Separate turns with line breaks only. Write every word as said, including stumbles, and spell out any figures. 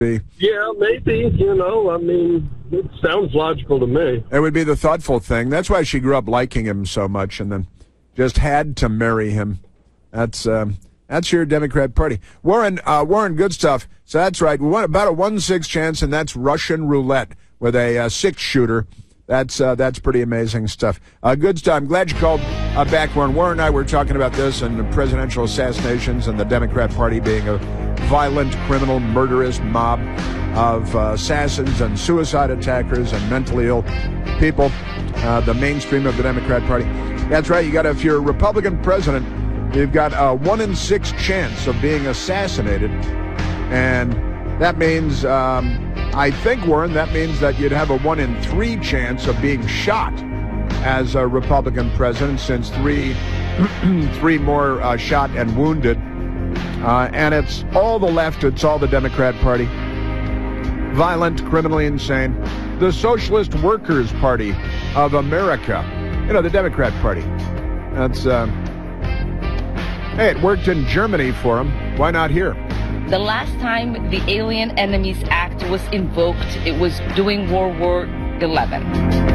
Yeah, maybe, you know, I mean, it sounds logical to me.
It would be the thoughtful thing. That's why she grew up liking him so much and then just had to marry him. That's um, that's your Democrat Party. Warren, uh, Warren, good stuff. So that's right. We want about a one in six chance, and that's Russian roulette with a uh, six-shooter. That's uh, that's pretty amazing stuff. Uh, good stuff. I'm glad you called uh, back, Warren. Warren and I were talking about this and presidential assassinations and the Democrat Party being a violent, criminal, murderous mob of uh, assassins and suicide attackers and mentally ill people, uh, the mainstream of the Democrat Party. That's right. You got, if you're a Republican president, you've got a one in six chance of being assassinated. And that means, um, I think, Warren, that means that you'd have a one in three chance of being shot as a Republican president, since three, three more uh, shot and wounded. Uh, and it's all the left, it's all the Democrat Party. Violent, criminally insane. The Socialist Workers Party of America. You know, the Democrat Party. That's, uh, hey, it worked in Germany for them. Why not here?
The last time the Alien Enemies Act was invoked, it was during World War Eleven.